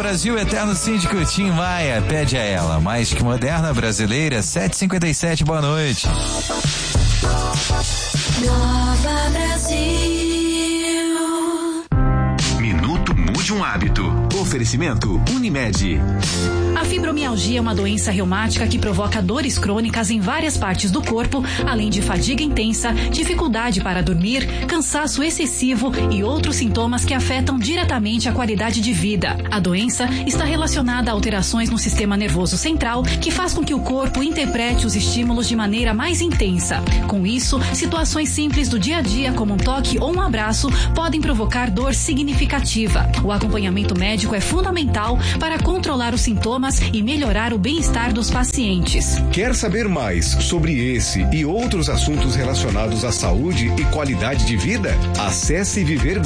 Brasil, eterno síndico Tim Maia, pede a ela, mais que moderna brasileira, 7h57, boa noite. Nova Brasil. Minuto Mude um Hábito. Oferecimento Unimed. A fibromialgia é uma doença reumática que provoca dores crônicas em várias partes do corpo, além de fadiga intensa, dificuldade para dormir, cansaço excessivo e outros sintomas que afetam diretamente a qualidade de vida. A doença está relacionada a alterações no sistema nervoso central, que faz com que o corpo interprete os estímulos de maneira mais intensa. Com isso, situações simples do dia a dia, como um toque ou um abraço, podem provocar dor significativa. O acompanhamento médico é fundamental para controlar os sintomas e melhorar o bem-estar dos pacientes. Quer saber mais sobre esse e outros assuntos relacionados à saúde e qualidade de vida? Acesse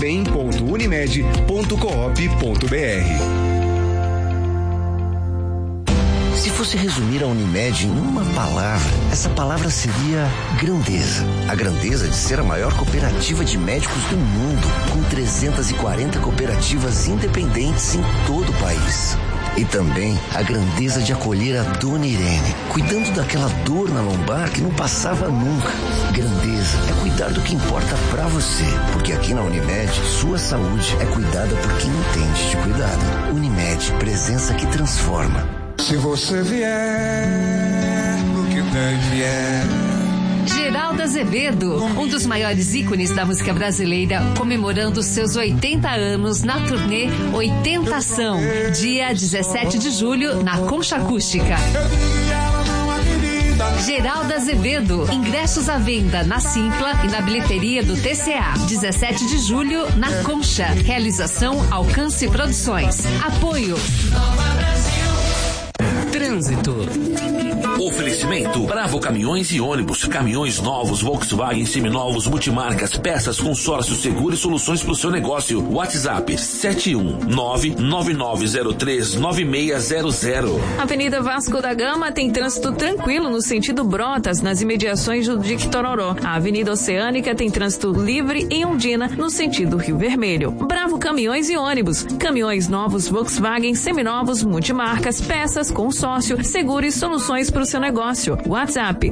viverbem.unimed.coop.br. Se fosse resumir a Unimed em uma palavra, essa palavra seria grandeza. A grandeza de ser a maior cooperativa de médicos do mundo, com 340 cooperativas independentes em todo o país. E também a grandeza de acolher a Dona Irene, cuidando daquela dor na lombar que não passava nunca. Grandeza é cuidar do que importa pra você, porque aqui na Unimed, sua saúde é cuidada por quem entende de cuidado. Unimed, presença que transforma. Se você vier, o que der vier. Geraldo Azevedo, um dos maiores ícones da música brasileira, comemorando seus 80 anos na turnê 80ação, dia 17 de julho, na Concha Acústica. Geraldo Azevedo, ingressos à venda na Simpla e na bilheteria do TCA. 17 de julho, na Concha. Realização Alcance Produções. Apoio Trânsito. Oferecimento Bravo Caminhões e Ônibus, caminhões novos, Volkswagen, seminovos, multimarcas, peças, consórcio, seguro e soluções para o seu negócio. WhatsApp 71999039600. Avenida Vasco da Gama tem trânsito tranquilo no sentido Brotas, nas imediações do Dique Tororó. A Avenida Oceânica tem trânsito livre em Ondina, no sentido Rio Vermelho. Bravo Caminhões e Ônibus, caminhões novos, Volkswagen, seminovos, multimarcas, peças, consórcio, seguro e soluções para o seu negócio. WhatsApp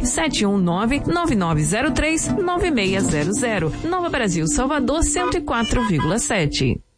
71999039600. Nova Brasil, Salvador 104,7.